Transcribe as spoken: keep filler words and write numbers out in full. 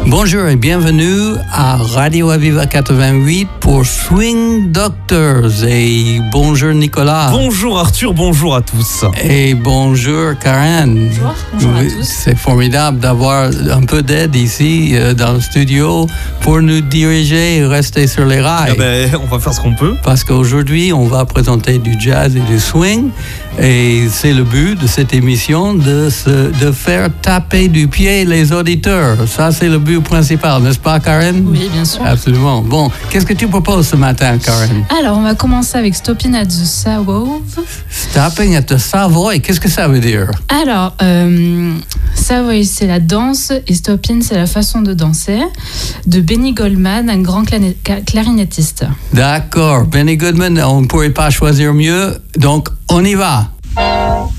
Bonjour et bienvenue à Radio Aviva quatre-vingt-huit pour Swing Doctors. Et bonjour Nicolas. Bonjour Arthur, bonjour à tous. Et bonjour Karen. Bonjour, bonjour à tous. C'est formidable d'avoir un peu d'aide ici euh, dans le studio pour nous diriger et rester sur les rails. Ah ben, on va faire ce qu'on peut. Parce qu'aujourd'hui, on va présenter du jazz et du swing. Et c'est le but de cette émission de, se, de faire taper du pied les auditeurs. Ça, c'est le but principal, n'est-ce pas, Karen? Oui, bien sûr. Absolument. Bon, qu'est-ce que tu proposes ce matin, Karen? Alors, on va commencer avec Stopping at the Savoy. Stopping at the Savoy, qu'est-ce que ça veut dire? Alors, euh, Savoy, c'est la danse et Stopping, c'est la façon de danser de Benny Goldman, un grand clarinet- clarinettiste. D'accord. Benny Goodman, on ne pourrait pas choisir mieux. Donc, on y va.